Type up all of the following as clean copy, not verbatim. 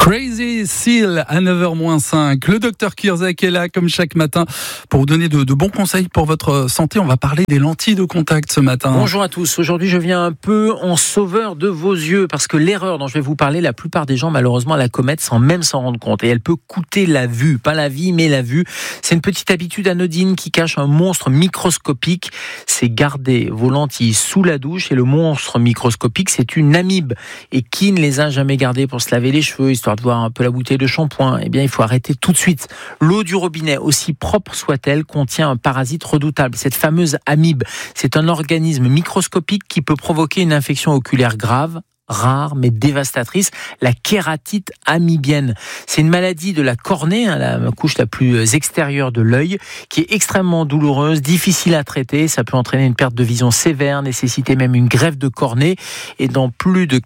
Crazy Seal à 9h-5. Le docteur Kierzek est là comme chaque matin pour vous donner de bons conseils pour votre santé. On va parler des lentilles de contact ce matin. Bonjour à tous. Aujourd'hui, je viens un peu en sauveur de vos yeux parce que l'erreur dont je vais vous parler, la plupart des gens malheureusement la commettent sans même s'en rendre compte. Et elle peut coûter la vue. Pas la vie, mais la vue. C'est une petite habitude anodine qui cache un monstre microscopique. C'est garder vos lentilles sous la douche. Et le monstre microscopique, c'est une amibe. Et qui ne les a jamais gardées pour se laver les cheveux, histoire de voir un peu la bouteille de shampoing? Eh bien, il faut arrêter tout de suite. L'eau du robinet, aussi propre soit-elle, contient un parasite redoutable. Cette fameuse amibe, c'est un organisme microscopique qui peut provoquer une infection oculaire grave, rare mais dévastatrice, la kératite amibienne. C'est une maladie de la cornée, la couche la plus extérieure de l'œil, qui est extrêmement douloureuse, difficile à traiter. Ça peut entraîner une perte de vision sévère, nécessiter même une greffe de cornée. Et dans plus de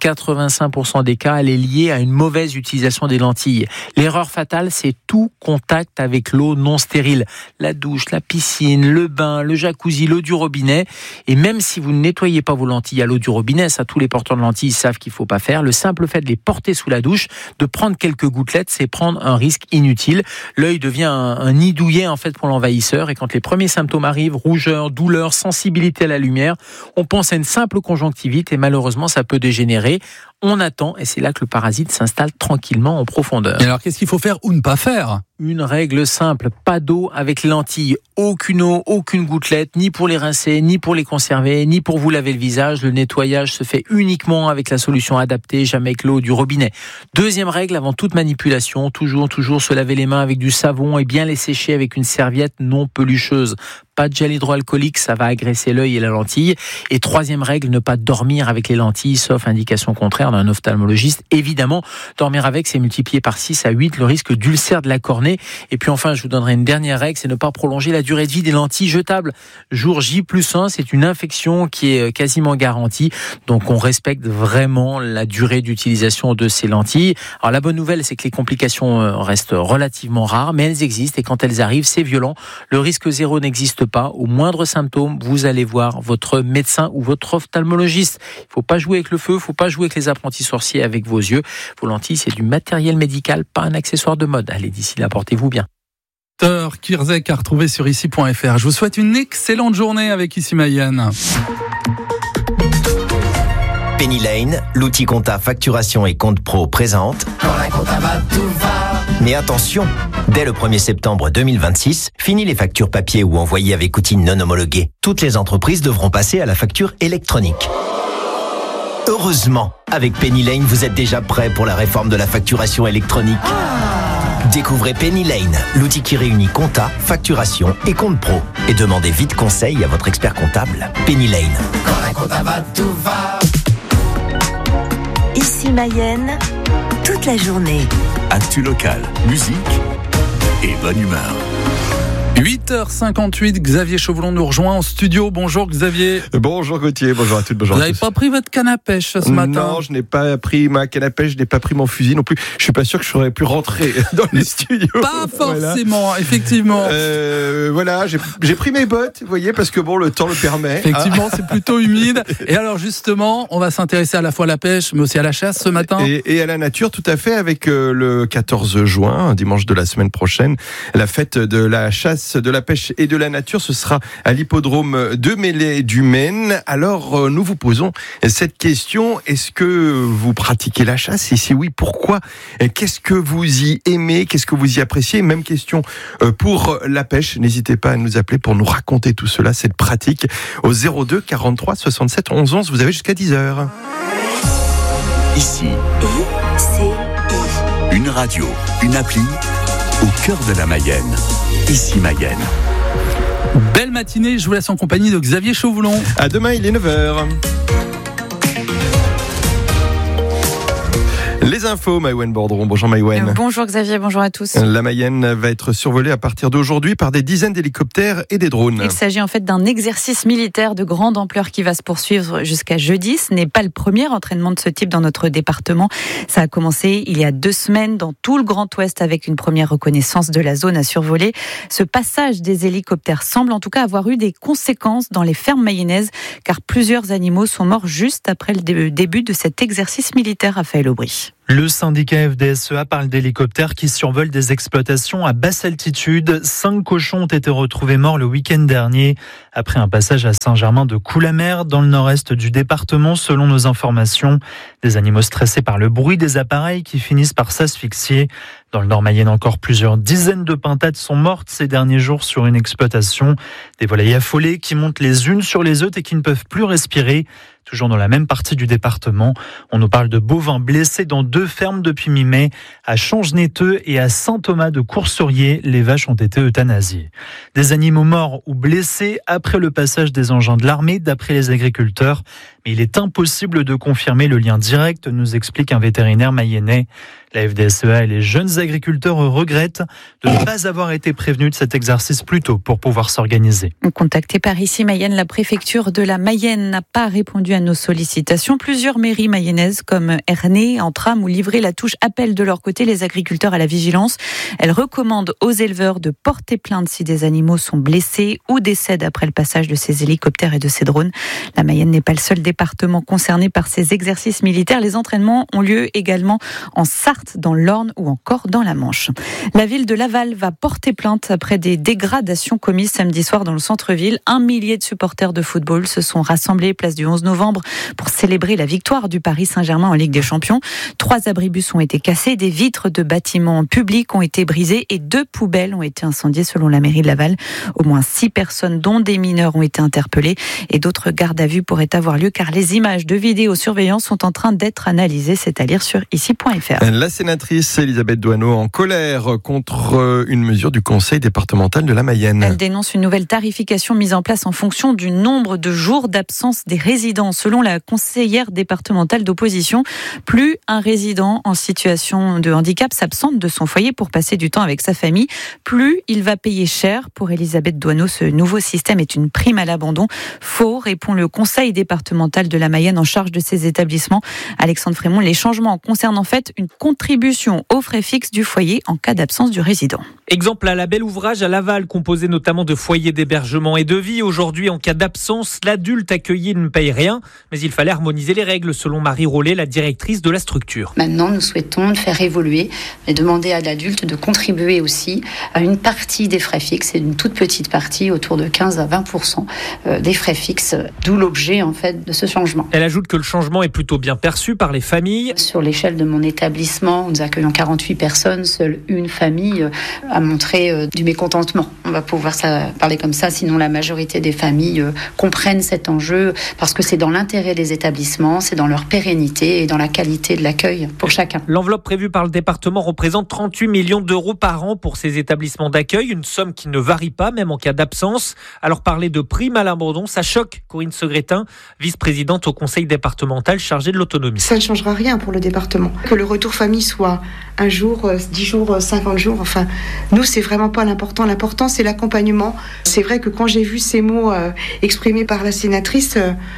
85% des cas, elle est liée à une mauvaise utilisation des lentilles. L'erreur fatale, c'est tout contact avec l'eau non stérile. La douche, la piscine, le bain, le jacuzzi, l'eau du robinet. Et même si vous ne nettoyez pas vos lentilles à l'eau du robinet, ça, tous les porteurs de lentilles savent qu'il ne faut pas faire. Le simple fait de les porter sous la douche, de prendre quelques gouttelettes, c'est prendre un risque inutile. L'œil devient un nid douillet en fait pour l'envahisseur, et quand les premiers symptômes arrivent, rougeur, douleur, sensibilité à la lumière, on pense à une simple conjonctivite et malheureusement ça peut dégénérer. On attend et c'est là que le parasite s'installe tranquillement en profondeur. Et alors qu'est-ce qu'il faut faire ou ne pas faire ? Une règle simple, pas d'eau avec les lentilles. Aucune eau, aucune gouttelette, ni pour les rincer, ni pour les conserver, ni pour vous laver le visage. Le nettoyage se fait uniquement avec la solution adaptée, jamais avec l'eau du robinet. Deuxième règle, avant toute manipulation, toujours se laver les mains avec du savon et bien les sécher avec une serviette non pelucheuse. Pas de gel hydroalcoolique, ça va agresser l'œil et la lentille. Et troisième règle, ne pas dormir avec les lentilles, sauf indication contraire d'un ophtalmologiste. Évidemment, dormir avec, c'est multiplié par 6 à 8 le risque d'ulcère de la cornée. Et puis enfin, je vous donnerai une dernière règle, c'est ne pas prolonger la durée de vie des lentilles jetables. Jour J+1, c'est une infection qui est quasiment garantie. Donc on respecte vraiment la durée d'utilisation de ces lentilles. Alors la bonne nouvelle, c'est que les complications restent relativement rares, mais elles existent et quand elles arrivent, c'est violent. Le risque zéro n'existe pas. Au moindre symptôme, vous allez voir votre médecin ou votre ophtalmologiste. Il ne faut pas jouer avec le feu, il ne faut pas jouer avec les apprentis sorciers avec vos yeux. Vos lentilles, c'est du matériel médical, pas un accessoire de mode. Allez, d'ici là, portez-vous bien. Docteur Kierzek à retrouver sur ici.fr. Je vous souhaite une excellente journée avec Ici Mayenne. Penny Lane, l'outil compta facturation et compte pro présente. Quand la compta va, tout va. Mais attention, dès le 1er septembre 2026, fini les factures papier ou envoyées avec outils non homologués. Toutes les entreprises devront passer à la facture électronique. Heureusement, avec Penny Lane, vous êtes déjà prêt pour la réforme de la facturation électronique. Découvrez Penny Lane, l'outil qui réunit compta, facturation et compte pro. Et demandez vite conseil à votre expert comptable. Penny Lane. Quand la compta va, tout va. Ici Mayenne, toute la journée. Actu local, musique et bonne humeur. 8h58, Xavier Chauvelon nous rejoint en studio. Bonjour Xavier. Bonjour Gauthier, bonjour à toutes, bonjour Vous à tous. n'avez pas pris votre canne à pêche ce matin? Non, je n'ai pas pris ma canne à pêche, je n'ai pas pris mon fusil non plus. Je suis pas sûr que j'aurais pu rentrer dans les studios. Pas forcément, voilà. Effectivement. Voilà, j'ai pris mes bottes, vous voyez, parce que bon, le temps le permet. Effectivement, c'est plutôt humide. Et alors justement, on va s'intéresser à la fois à la pêche, mais aussi à la chasse ce matin. Et à la nature, tout à fait, avec le 14 juin, dimanche de la semaine prochaine, la fête de la chasse, de la pêche et de la nature, ce sera à l'hippodrome de Mêlée du Maine. Alors, nous vous posons cette question. Est-ce que vous pratiquez la chasse? Et si oui, pourquoi? Qu'est-ce que vous y aimez? Qu'est-ce que vous y appréciez? Même question pour la pêche. N'hésitez pas à nous appeler pour nous raconter tout cela, cette pratique, au 02 43 67 11 11. Vous avez jusqu'à 10h. Ici, une radio, une appli, au cœur de la Mayenne. Ici Mayenne. Belle matinée, je vous laisse en compagnie de Xavier Chauvelon. À demain, il est 9h. Les infos, Maïwen Bordron. Bonjour Maïwen. Bonjour Xavier, bonjour à tous. La Mayenne va être survolée à partir d'aujourd'hui par des dizaines d'hélicoptères et des drones. Il s'agit en fait d'un exercice militaire de grande ampleur qui va se poursuivre jusqu'à jeudi. Ce n'est pas le premier entraînement de ce type dans notre département. Ça a commencé il y a 2 semaines dans tout le Grand Ouest avec une première reconnaissance de la zone à survoler. Ce passage des hélicoptères semble en tout cas avoir eu des conséquences dans les fermes mayennaises car plusieurs animaux sont morts juste après le début de cet exercice militaire, Raphaël Aubry. Le syndicat FDSEA parle d'hélicoptères qui survolent des exploitations à basse altitude. 5 cochons ont été retrouvés morts le week-end dernier après un passage à Saint-Germain-de-Coulamer dans le nord-est du département selon nos informations. Des animaux stressés par le bruit des appareils qui finissent par s'asphyxier. Dans le Nord-Mayenne, encore plusieurs dizaines de pintades sont mortes ces derniers jours sur une exploitation. Des volailles affolées qui montent les unes sur les autres et qui ne peuvent plus respirer. Toujours dans la même partie du département, on nous parle de bovins blessés dans 2 fermes depuis mi-mai. À Change-Netteux et à Saint-Thomas de Coursaurier, les vaches ont été euthanasiées. Des animaux morts ou blessés après le passage des engins de l'armée, d'après les agriculteurs. Mais il est impossible de confirmer le lien direct, nous explique un vétérinaire mayennais. La FDSEA et les jeunes agriculteurs regrettent de ne pas avoir été prévenus de cet exercice plus tôt pour pouvoir s'organiser. Contacté par ici Mayenne, la préfecture de la Mayenne n'a pas répondu à nos sollicitations. Plusieurs mairies mayennaises comme Ernée, Antram ou Livry la touche appellent de leur côté les agriculteurs à la vigilance. Elles recommandent aux éleveurs de porter plainte si des animaux sont blessés ou décèdent après le passage de ces hélicoptères et de ces drones. La Mayenne n'est pas le seul département concerné par ces exercices militaires. Les entraînements ont lieu également en Sarthe, dans l'Orne ou encore dans la Manche. La ville de Laval va porter plainte après des dégradations commises samedi soir dans le centre-ville. 1 millier de supporters de football se sont rassemblés place du 11 novembre pour célébrer la victoire du Paris Saint-Germain en Ligue des Champions. 3 abribus ont été cassés, des vitres de bâtiments publics ont été brisées et 2 poubelles ont été incendiées selon la mairie de Laval. Au moins 6 personnes, dont des mineurs, ont été interpellées et d'autres gardes à vue pourraient avoir lieu car les images de vidéosurveillance sont en train d'être analysées. C'est à lire sur ici.fr. La sénatrice Elisabeth Doineau en colère contre une mesure du conseil départemental de la Mayenne. Elle dénonce une nouvelle tarification mise en place en fonction du nombre de jours d'absence des résidents. Selon la conseillère départementale d'opposition, plus un résident en situation de handicap s'absente de son foyer pour passer du temps avec sa famille, plus il va payer cher. Pour Elisabeth Doineau, ce nouveau système est une prime à l'abandon. Faux, répond le conseil départemental de la Mayenne en charge de ces établissements. Alexandre Frémont, les changements concernent en fait une contribution aux frais fixes du foyer en cas d'absence du résident. Exemple à la Belle Ouvrage à Laval, composé notamment de foyers d'hébergement et de vie. Aujourd'hui, en cas d'absence, l'adulte accueilli ne paye rien, mais il fallait harmoniser les règles, selon Marie Rollet, la directrice de la structure. Maintenant, nous souhaitons faire évoluer et demander à l'adulte de contribuer aussi à une partie des frais fixes, et une toute petite partie, autour de 15 à 20% des frais fixes, d'où l'objet en fait de ce changement. Elle ajoute que le changement est plutôt bien perçu par les familles. Sur l'échelle de mon établissement, nous accueillons 48 personnes, seule une famille a montré du mécontentement. On va pouvoir parler comme ça, sinon la majorité des familles comprennent cet enjeu parce que c'est dans l'intérêt des établissements, c'est dans leur pérennité et dans la qualité de l'accueil pour chacun. L'enveloppe prévue par le département représente 38 millions d'euros par an pour ces établissements d'accueil, une somme qui ne varie pas, même en cas d'absence. Alors parler de prime à l'abandon, ça choque Corinne Segretin, vice-présidente au conseil départemental chargée de l'autonomie. Ça ne changera rien pour le département. Que le retour famille soit un jour, 10 jours, 50 jours, enfin, nous, c'est vraiment pas l'important. L'important, c'est l'accompagnement. C'est vrai que quand j'ai vu ces mots exprimés par la sénatrice,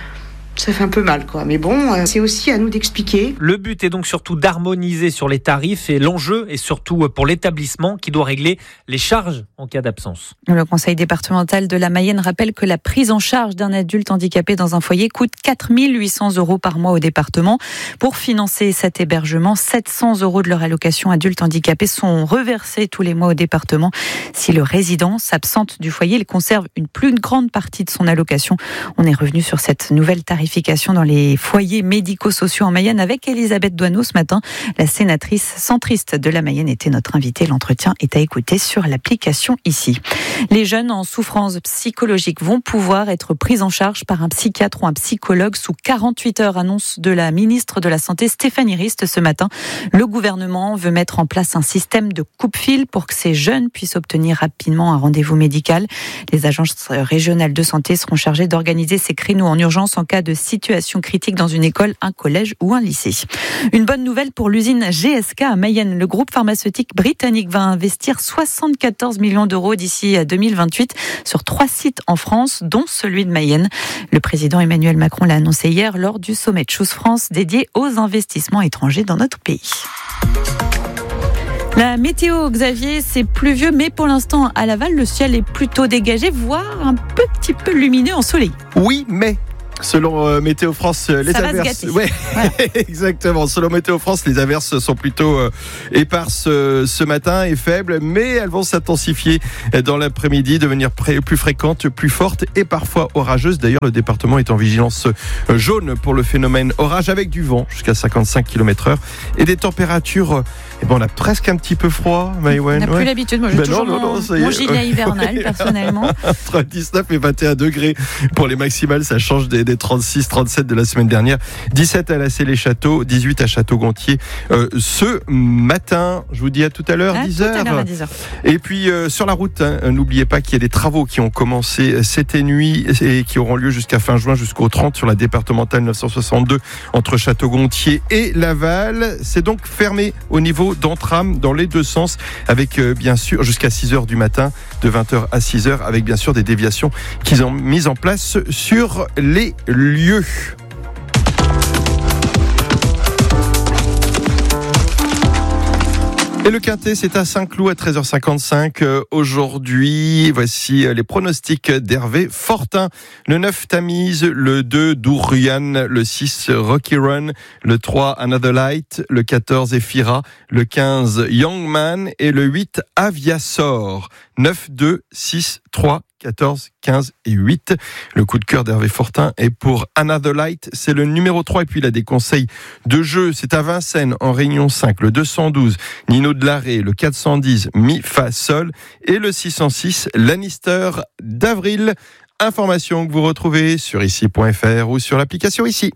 ça fait un peu mal, quoi. Mais bon, c'est aussi à nous d'expliquer. Le but est donc surtout d'harmoniser sur les tarifs et l'enjeu est surtout pour l'établissement qui doit régler les charges en cas d'absence. Le conseil départemental de la Mayenne rappelle que la prise en charge d'un adulte handicapé dans un foyer coûte 4 800 € par mois au département. Pour financer cet hébergement, 700 € de leur allocation adulte handicapé sont reversés tous les mois au département. Si le résident s'absente du foyer, il conserve une plus grande partie de son allocation. On est revenu sur cette nouvelle tarification dans les foyers médico-sociaux en Mayenne avec Elisabeth Doineau ce matin. La sénatrice centriste de la Mayenne était notre invitée. L'entretien est à écouter sur l'application ici. Les jeunes en souffrance psychologique vont pouvoir être pris en charge par un psychiatre ou un psychologue sous 48 heures, annonce de la ministre de la Santé Stéphanie Rist ce matin. Le gouvernement veut mettre en place un système de coupe-fil pour que ces jeunes puissent obtenir rapidement un rendez-vous médical. Les agences régionales de santé seront chargées d'organiser ces créneaux en urgence en cas de situation critique dans une école, un collège ou un lycée. Une bonne nouvelle pour l'usine GSK à Mayenne. Le groupe pharmaceutique britannique va investir 74 millions d'euros d'ici à 2028 sur 3 sites en France, dont celui de Mayenne. Le président Emmanuel Macron l'a annoncé hier lors du sommet Choose France dédié aux investissements étrangers dans notre pays. La météo, Xavier, c'est pluvieux, mais pour l'instant, à Laval, le ciel est plutôt dégagé, voire un petit peu lumineux, ensoleillé. Oui, mais Selon Météo France, les ça averses. Ouais, voilà. Exactement. Selon Météo France, les averses sont plutôt éparses ce matin et faibles, mais elles vont s'intensifier dans l'après-midi, devenir plus fréquentes, plus fortes et parfois orageuses. D'ailleurs, le département est en vigilance jaune pour le phénomène orage avec du vent jusqu'à 55 km/h et des températures. On a presque un petit peu froid, Maïwen. On n'a plus l'habitude. Moi, j'ai toujours mon gilet hivernal, personnellement. Entre 19 et 21 degrés pour les maximales, ça change des 36, 37 de la semaine dernière. 17 à Lassay-les-Châteaux, 18 à Château-Gontier ce matin. Je vous dis à tout à l'heure, 10h. Tout à l'heure à 10h. Et puis sur la route, n'oubliez pas qu'il y a des travaux qui ont commencé cette nuit et qui auront lieu jusqu'à fin juin, jusqu'au 30 sur la départementale 962 entre Château-Gontier et Laval. C'est donc fermé au niveau d'Entram dans les deux sens avec bien sûr jusqu'à 6h du matin, de 20h à 6h, avec bien sûr des déviations qu'ils ont mises en place sur les lieux. Et le Quintet, c'est à Saint-Cloud à 13h55 aujourd'hui. Voici les pronostics d'Hervé Fortin. Le 9, Tamise. Le 2, Dourian. Le 6, Rocky Run. Le 3, Another Light. Le 14, Ephira. Le 15, Young Man. Et le 8, Aviasor. 9, 2, 6, 3, 14, 15 et 8. Le coup de cœur d'Hervé Fortin est pour Another Light. C'est le numéro 3. Et puis il a des conseils de jeu. C'est à Vincennes, en Réunion 5. Le 212, Nino de Larrey. Le 410, Mi, Fa, Sol. Et le 606, Lannister d'Avril. Information que vous retrouvez sur ici.fr ou sur l'application Ici.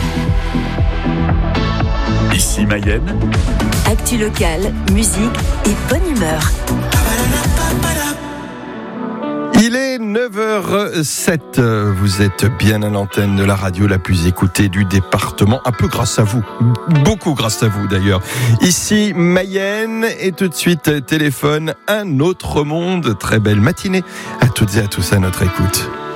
Ici Mayenne. Actu locale, musique et bonne humeur. Il est 9h07, vous êtes bien à l'antenne de la radio la plus écoutée du département, un peu grâce à vous, beaucoup grâce à vous d'ailleurs. Ici Mayenne et tout de suite téléphone, un autre monde, très belle matinée à toutes et à tous à notre écoute.